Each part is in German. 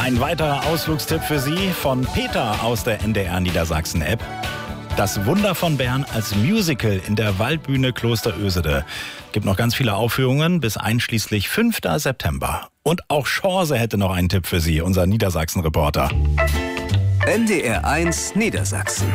Ein weiterer Ausflugstipp für Sie von Peter aus der NDR Niedersachsen-App. Das Wunder von Bern als Musical in der Waldbühne Kloster Ösede. Gibt noch ganz viele Aufführungen bis einschließlich 5. September. Und auch Chance hätte noch einen Tipp für Sie, unser Niedersachsen-Reporter. NDR 1 Niedersachsen.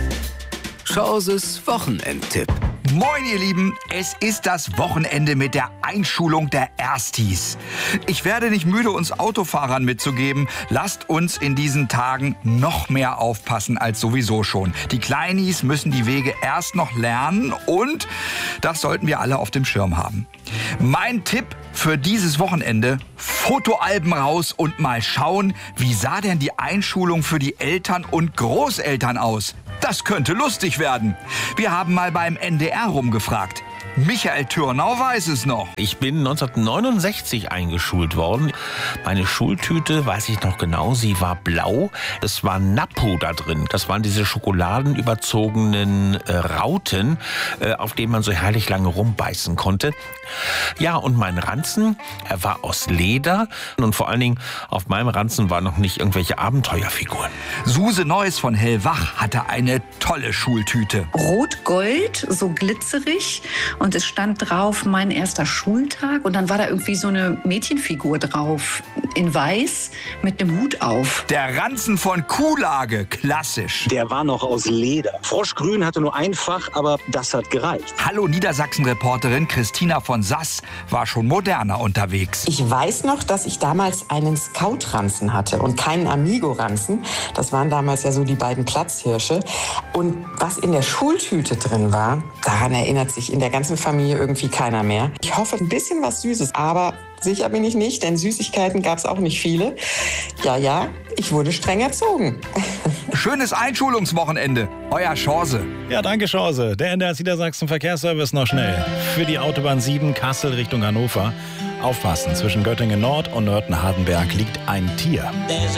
Chances Wochenendtipp. Moin ihr Lieben, es ist das Wochenende mit der Einschulung der Erstis. Ich werde nicht müde, uns Autofahrern mitzugeben, lasst uns in diesen Tagen noch mehr aufpassen als sowieso schon. Die Kleinis müssen die Wege erst noch lernen und das sollten wir alle auf dem Schirm haben. Mein Tipp für dieses Wochenende: Fotoalben raus und mal schauen, wie sah denn die Einschulung für die Eltern und Großeltern aus? Das könnte lustig werden. Wir haben mal beim NDR rumgefragt. Michael Türnau weiß es noch. Ich bin 1969 eingeschult worden. Meine Schultüte, weiß ich noch genau, sie war blau. Es war Nappo da drin. Das waren diese schokoladenüberzogenen Rauten, auf denen man so herrlich lange rumbeißen konnte. Ja, und mein Ranzen, er war aus Leder. Und vor allen Dingen auf meinem Ranzen waren noch nicht irgendwelche Abenteuerfiguren. Suse Neuss von Hellwach hatte eine tolle Schultüte. Rot-Gold, so glitzerig. Und es stand drauf, mein erster Schultag. Und dann war da irgendwie so eine Mädchenfigur drauf, in weiß, mit einem Hut auf. Der Ranzen von Kuhlage, klassisch. Der war noch aus Leder. Froschgrün hatte nur ein Fach, aber das hat gereicht. Hallo Niedersachsen-Reporterin Christina von Sass war schon moderner unterwegs. Ich weiß noch, dass ich damals einen Scout-Ranzen hatte und keinen Amigo-Ranzen. Das waren damals ja so die beiden Platzhirsche. Und was in der Schultüte drin war, daran erinnert sich in der ganzen Familie irgendwie keiner mehr. Ich hoffe, ein bisschen was Süßes, aber sicher bin ich nicht, denn Süßigkeiten gab es auch nicht viele. Ja, ich wurde streng erzogen. Schönes Einschulungswochenende. Euer Chance. Ja, danke Chance. Der NDR Niedersachsen Verkehrsservice noch schnell. Für die Autobahn 7 Kassel Richtung Hannover. Aufpassen, zwischen Göttingen Nord und Nörten-Hardenberg liegt ein Tier.